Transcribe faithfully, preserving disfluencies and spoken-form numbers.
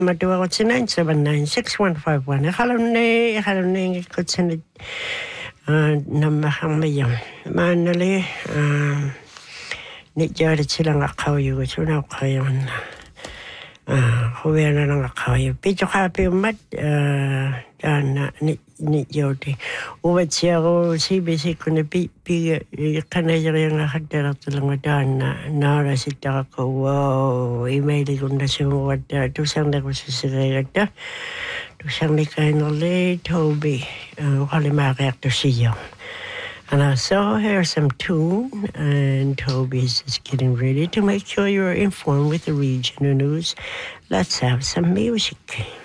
Matuakotin nine seven nine six one five one. Ikalunni ikalunni kutsinit nammahammayam. Maanali nitjaarit silangaqauyugu sunauqayamanna. Huviana nangaqauyu. Pitukaapiummat taana nitjauti. Uvatsiaru sibisi kuna pi pi qanajariangaqattarartilanga taana naara sittaqaqqa wow emailigunna sumuwatta tusarnaqussisirigatta tusarnikainnerli Toby uqalimaaqiartussiyo. And I saw her some tune, and Toby's just getting ready to make sure you're informed with the regional news. Let's have some music.